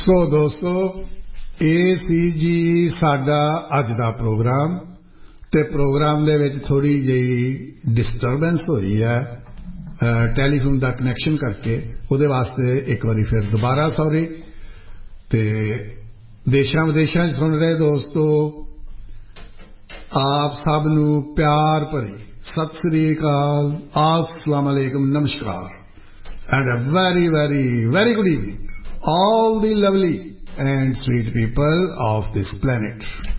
ਸੋ ਦੋਸਤੋ, ਇਹ ਸੀ ਜੀ ਸਾਡਾ ਅੱਜ ਦਾ ਪ੍ਰੋਗਰਾਮ ਤੇ ਪ੍ਰੋਗਰਾਮ ਦੇ ਵਿੱਚ ਥੋੜੀ ਜਿਹੀ ਡਿਸਟਰਬੈਂਸ ਹੋਈ ਹੈ ਟੈਲੀਫੋਨ ਦਾ ਕਨੈਕਸ਼ਨ ਕਰਕੇ। ਉਹਦੇ ਵਾਸਤੇ ਇੱਕ ਵਾਰੀ ਫਿਰ ਦੁਬਾਰਾ ਸੌਰੀ। ਤੇ ਦੇਸ਼ਾਂ ਵਿਦੇਸ਼ਾਂ 'ਚ ਸੁਣ ਰਹੇ ਦੋਸਤੋ, ਆਪ ਸਭ ਨੂੰ ਪਿਆਰ ਭਰੀ ਸਤਿ ਸ੍ਰੀ ਅਕਾਲ, अस्सलाम वालेकुम, नमस्कार, and a very, very, very good evening, all the lovely and sweet people of this planet.